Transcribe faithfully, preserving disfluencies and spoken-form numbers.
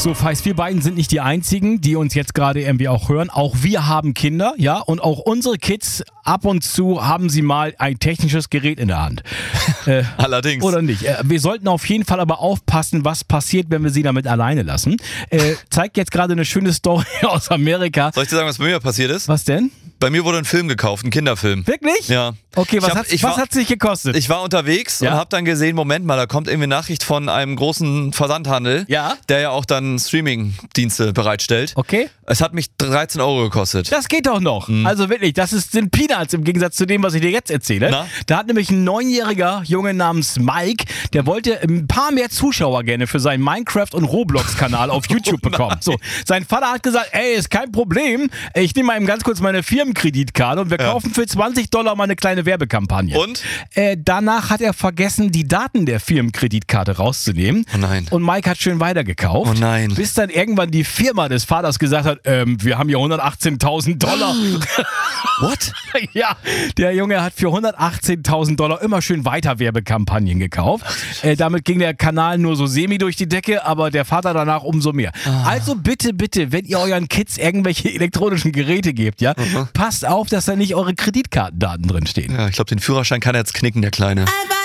So, Feist, wir beiden sind nicht die Einzigen, die uns jetzt gerade irgendwie auch hören. Auch wir haben Kinder, ja, und auch unsere Kids, ab und zu haben sie mal ein technisches Gerät in der Hand. Äh, Allerdings. Oder nicht. Äh, wir sollten auf jeden Fall aber aufpassen, was passiert, wenn wir sie damit alleine lassen. Äh, zeigt jetzt gerade eine schöne Story aus Amerika. Soll ich dir sagen, was bei mir passiert ist? Was denn? Bei mir wurde ein Film gekauft, ein Kinderfilm. Wirklich? Ja. Okay, was Ich hab- hat ich was war- hat's dich gekostet? Ich war unterwegs Ja. und habe dann gesehen, Moment mal, da kommt irgendwie eine Nachricht von einem großen Versandhandel, Ja. der ja auch dann Streaming-Dienste bereitstellt. Okay. Es hat mich dreizehn Euro gekostet. Das geht doch noch. Also wirklich, das ist, sind Peanuts im Gegensatz zu dem, was ich dir jetzt erzähle. Na? Da hat nämlich ein neunjähriger Junge namens Mike, der wollte ein paar mehr Zuschauer gerne für seinen Minecraft- und Roblox-Kanal auf YouTube bekommen. So, sein Vater hat gesagt, ey, ist kein Problem, ich nehme mal eben ganz kurz meine Firmenkreditkarte und wir Ja. kaufen für zwanzig Dollar mal eine kleine Werbekampagne. Und? Äh, danach hat er vergessen, die Daten der Firmenkreditkarte rauszunehmen. Oh nein. Und Mike hat schön weitergekauft. Oh nein. Bis dann irgendwann die Firma des Vaters gesagt hat, ähm, wir haben hier hundertachtzehntausend Dollar. What? Ja, der Junge hat für hundertachtzehntausend Dollar immer schön weiter Werbekampagnen gekauft. Äh, damit ging der Kanal nur so semi durch die Decke, aber der Vater danach umso mehr. Also bitte, bitte, wenn ihr euren Kids irgendwelche elektronischen Geräte gebt, ja, passt auf, dass da nicht eure Kreditkartendaten drin stehen. Ja, ich glaube, den Führerschein kann er jetzt knicken, der Kleine. Einfach